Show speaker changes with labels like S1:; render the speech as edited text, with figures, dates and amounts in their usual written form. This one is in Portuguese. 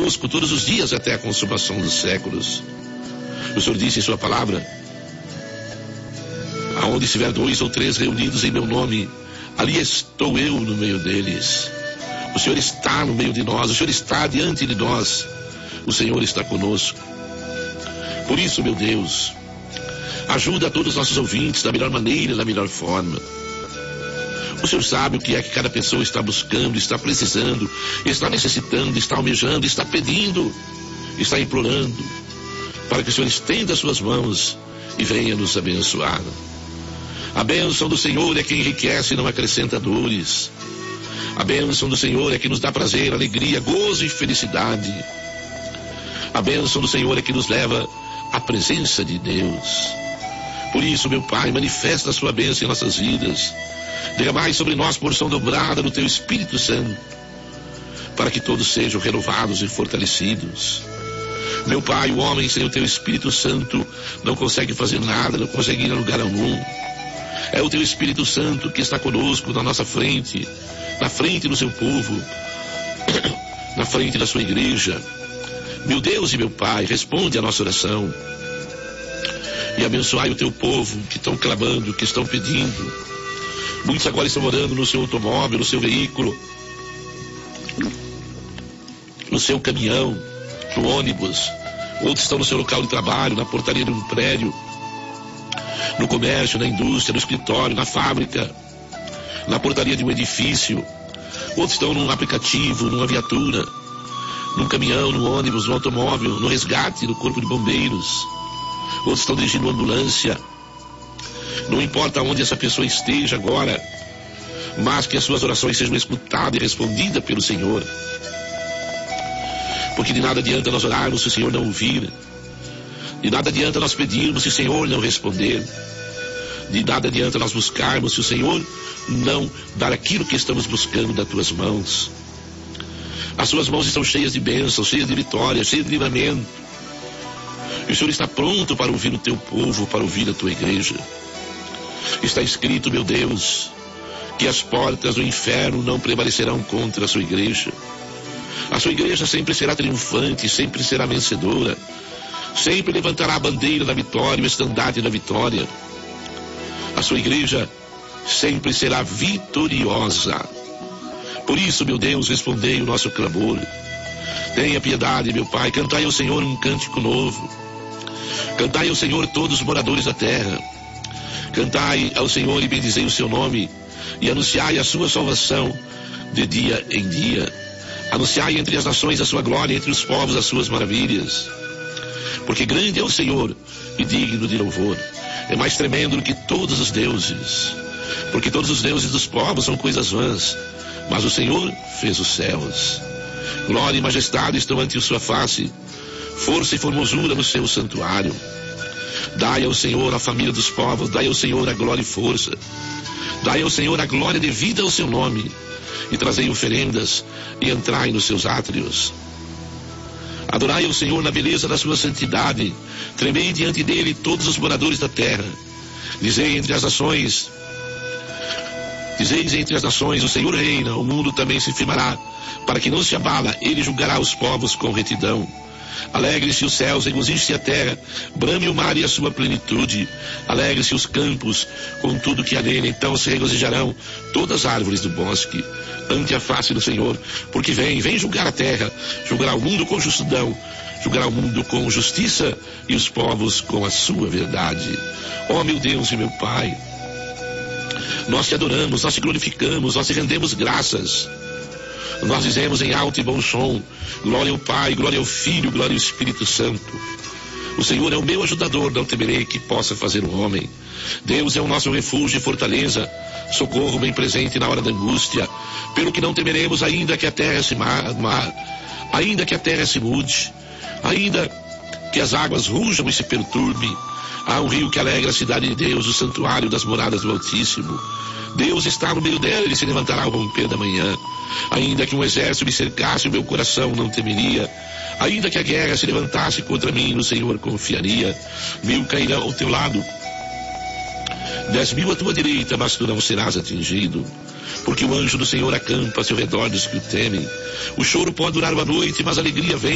S1: conosco todos os dias até a consumação dos séculos. O Senhor disse em sua palavra: aonde estiver 2 ou 3 reunidos em meu nome, ali estou eu no meio deles. O Senhor está no meio de nós, o Senhor está diante de nós, o Senhor está conosco. Por isso, meu Deus, ajuda a todos os nossos ouvintes da melhor maneira, da melhor forma. O Senhor sabe o que é que cada pessoa está buscando, está precisando, está necessitando, está almejando, está pedindo, está implorando, para que o Senhor estenda as suas mãos e venha nos abençoar. A bênção do Senhor é que enriquece e não acrescenta dores. A bênção do Senhor é que nos dá prazer, alegria, gozo e felicidade. A bênção do Senhor é que nos leva à presença de Deus. Por isso, meu Pai, manifesta a sua bênção em nossas vidas. Derramai sobre nós porção dobrada do Teu Espírito Santo, para que todos sejam renovados e fortalecidos. Meu Pai, o homem sem o Teu Espírito Santo não consegue fazer nada, não consegue ir a lugar algum. É o Teu Espírito Santo que está conosco na nossa frente, na frente do Seu povo, na frente da Sua igreja. Meu Deus e meu Pai, responde a nossa oração e abençoai o Teu povo que estão clamando, que estão pedindo. Muitos agora estão orando no seu automóvel, no seu veículo, no seu caminhão, no ônibus. Outros estão no seu local de trabalho, na portaria de um prédio, no comércio, na indústria, no escritório, na fábrica, na portaria de um edifício. Outros estão num aplicativo, numa viatura, num caminhão, no ônibus, no automóvel, no resgate, no corpo de bombeiros. Outros estão dirigindo uma ambulância. Não importa onde essa pessoa esteja agora, mas que as suas orações sejam escutadas e respondidas pelo Senhor. Porque de nada adianta nós orarmos se o Senhor não ouvir. De nada adianta nós pedirmos se o Senhor não responder. De nada adianta nós buscarmos se o Senhor não dar aquilo que estamos buscando das tuas mãos. As suas mãos estão cheias de bênçãos, cheias de vitórias, cheias de livramento. E o Senhor está pronto para ouvir o teu povo, para ouvir a tua igreja. Está escrito, meu Deus, que as portas do inferno não prevalecerão contra a sua igreja. A sua igreja sempre será triunfante, sempre será vencedora. Sempre levantará a bandeira da vitória, o estandarte da vitória. A sua igreja sempre será vitoriosa. Por isso, meu Deus, respondei o nosso clamor. Tenha piedade, meu Pai, cantai ao Senhor um cântico novo. Cantai ao Senhor todos os moradores da terra. Cantai ao Senhor e bendizei o seu nome, e anunciai a sua salvação de dia em dia. Anunciai entre as nações a sua glória, entre os povos as suas maravilhas. Porque grande é o Senhor e digno de louvor. É mais tremendo do que todos os deuses. Porque todos os deuses dos povos são coisas vãs, mas o Senhor fez os céus. Glória e majestade estão ante sua face, força e formosura no seu santuário. Dai ao Senhor a família dos povos, dai ao Senhor a glória e força. Dai ao Senhor a glória devida ao seu nome, e trazei oferendas, e entrai nos seus átrios. Adorai ao Senhor na beleza da sua santidade, tremei diante dele todos os moradores da terra. Dizei entre as nações, o Senhor reina, o mundo também se firmará, para que não se abala, ele julgará os povos com retidão. Alegre-se os céus, regozije-se a terra, brame o mar e a sua plenitude. Alegre-se os campos com tudo que há nele, então se regozijarão todas as árvores do bosque ante a face do Senhor, porque vem julgar a terra, julgará o mundo com justidão, julgará o mundo com justiça e os povos com a sua verdade. Ó meu Deus e meu Pai, nós te adoramos, nós te glorificamos, nós te rendemos graças. Nós dizemos em alto e bom som: glória ao Pai, glória ao Filho, glória ao Espírito Santo. O Senhor é o meu ajudador, não temerei que possa fazer o homem. Deus é o nosso refúgio e fortaleza, socorro bem presente na hora da angústia. Pelo que não temeremos, ainda que a terra se ainda que a terra se mude, ainda que as águas rujam e se perturbem. Há um rio que alegra a cidade de Deus, o santuário das moradas do Altíssimo. Deus está no meio dela, ele se levantará ao romper da manhã. Ainda que um exército me cercasse, o meu coração não temeria. Ainda que a guerra se levantasse contra mim, no Senhor confiaria. 1000 cairão ao teu lado, 10.000 à tua direita, mas tu não serás atingido. Porque o anjo do Senhor acampa ao seu redor dos que o temem. O choro pode durar uma noite, mas a alegria vem